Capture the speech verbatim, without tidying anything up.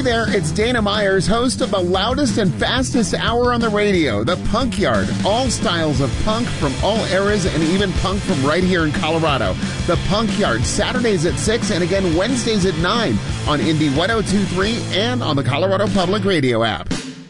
Hey there, it's Dana Myers, host of the loudest and fastest hour on the radio, The Punk Yard. All styles of punk from all eras and even punk from right here in Colorado. The Punk Yard, Saturdays at six and again Wednesdays at nine on Indy one oh two point three and on the Colorado Public Radio app.